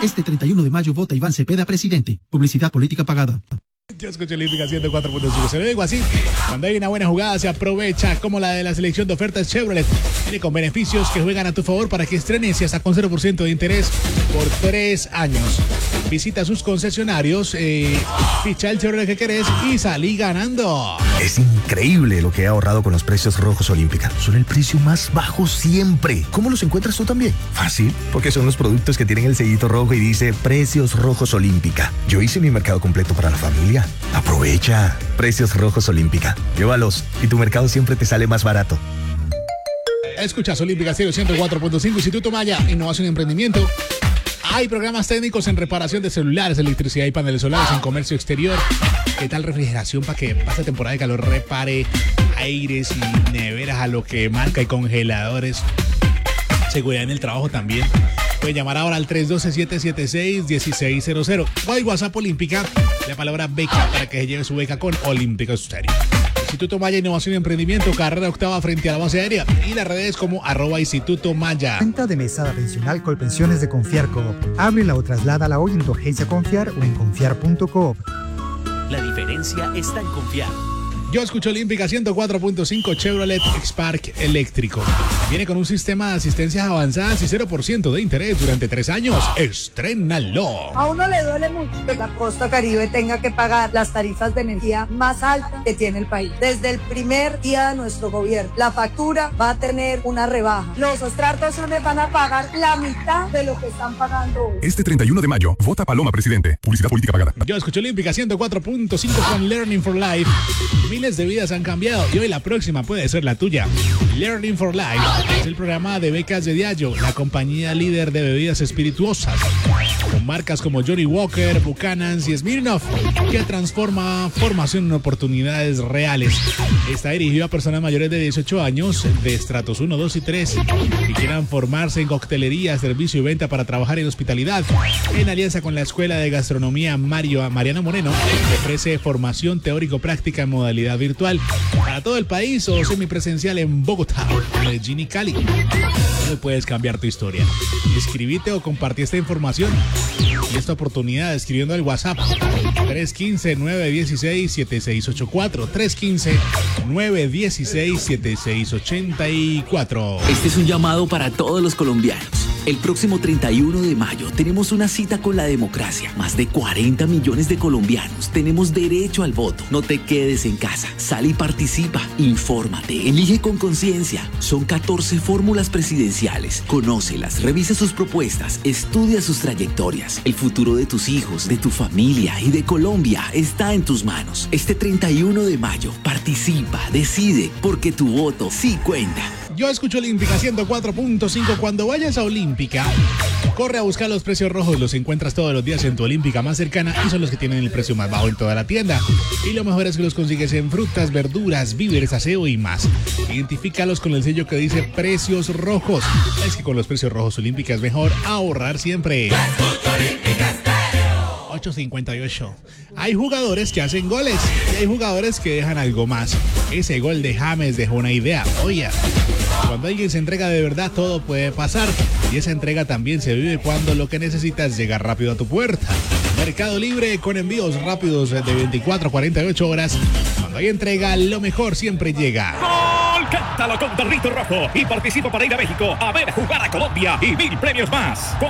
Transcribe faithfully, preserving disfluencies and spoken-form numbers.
Este treinta y uno de mayo vota Iván Cepeda presidente. Publicidad política pagada. Yo escucho Olímpica ciento cuatro punto cinco. Se lo digo así. Cuando hay una buena jugada se aprovecha, como la de la selección de ofertas Chevrolet. Viene con beneficios que juegan a tu favor para que estrenes y hasta con cero por ciento de interés por tres años. Visita sus concesionarios, eh, ficha el Chevrolet que querés y salí ganando. Es increíble lo que he ahorrado con los precios rojos Olímpica. Son el precio más bajo siempre. ¿Cómo los encuentras tú también? Fácil, porque son los productos que tienen el sellito rojo y dice Precios Rojos Olímpica. Yo hice mi mercado completo para la familia. Aprovecha. Precios Rojos Olímpica. Llévalos y tu mercado siempre te sale más barato. Escuchas Olímpica ciento cuatro punto cinco, Instituto Maya, Innovación y Emprendimiento. Hay programas técnicos en reparación de celulares, electricidad y paneles solares en comercio exterior. ¿Qué tal refrigeración para que pase temporada de calor? Repare aires y neveras a lo que marca y congeladores. Seguridad en el trabajo también. Pueden llamar ahora al tres uno dos, siete siete seis, uno seis cero cero o al WhatsApp Olímpica, la palabra beca para que se lleve su beca con Olímpica Stereo. Instituto Maya Innovación y Emprendimiento, carrera octava frente a la base aérea y las redes como arroba Instituto Maya. Cuenta de mesada pensional Colpensiones de Confiar Coop. Ábrela o trasládala hoy en tu agencia Confiar o en confiar punto coop. La diferencia está en confiar. Yo escucho Olímpica ciento cuatro punto cinco Chevrolet Spark eléctrico. Viene con un sistema de asistencias avanzadas y cero por ciento de interés durante tres años. ¡Estrénalo! A uno le duele mucho que la Costa Caribe tenga que pagar las tarifas de energía más altas que tiene el país. Desde el primer día de nuestro gobierno, la factura va a tener una rebaja. Los ostrartosones van a pagar la mitad de lo que están pagando hoy. Este treinta y uno de mayo, vota Paloma presidente. Publicidad política pagada. Yo escucho Olímpica ciento cuatro punto cinco con Learning for Life. Miles de vidas han cambiado y hoy la próxima puede ser la tuya. Learning for Life es el programa de becas de Diageo, la compañía líder de bebidas espirituosas, con marcas como Johnny Walker, Buchanan's y Smirnoff, que transforma formación en oportunidades reales. Está dirigido a personas mayores de dieciocho años, de estratos uno, dos y tres, que quieran formarse en coctelería, servicio y venta para trabajar en hospitalidad. En alianza con la Escuela de Gastronomía Mario Mariano Moreno, ofrece formación teórico-práctica en modalidad virtual para todo el país o semipresencial en Bogotá, Medellín y Cali. ¿Cómo puedes cambiar tu historia? Escribite o compartí esta información y esta oportunidad escribiendo al WhatsApp tres uno cinco, nueve uno seis, siete seis ocho cuatro, tres uno cinco, nueve uno seis, siete seis ocho cuatro. Este es un llamado para todos los colombianos. El próximo treinta y uno de mayo tenemos una cita con la democracia. Más de cuarenta millones de colombianos tenemos derecho al voto. No te quedes en casa. Sal y participa. Infórmate. Elige con conciencia. Son catorce fórmulas presidenciales. Conócelas, revisa sus propuestas, estudia sus trayectorias. El futuro de tus hijos, de tu familia y de Colombia está en tus manos. Este treinta y uno de mayo, participa, decide, porque tu voto sí cuenta. Yo escucho Olímpica ciento cuatro punto cinco. Cuando vayas a Olímpica, corre a buscar los precios rojos. Los encuentras todos los días en tu Olímpica más cercana y son los que tienen el precio más bajo en toda la tienda. Y lo mejor es que los consigues en frutas, verduras, víveres, aseo y más. Identifícalos con el sello que dice precios rojos. Es que con los precios rojos Olímpica es mejor ahorrar siempre. ocho cincuenta y ocho. Hay jugadores que hacen goles y hay jugadores que dejan algo más. Ese gol de James dejó una idea. Oye, cuando alguien se entrega de verdad, todo puede pasar. Y esa entrega también se vive cuando lo que necesitas llega rápido a tu puerta. Mercado Libre con envíos rápidos de veinticuatro a cuarenta y ocho horas. Cuando hay entrega, lo mejor siempre llega. ¡Gol! Cántalo con Territo Rojo y participa para ir a México a ver jugar a Colombia y mil premios más.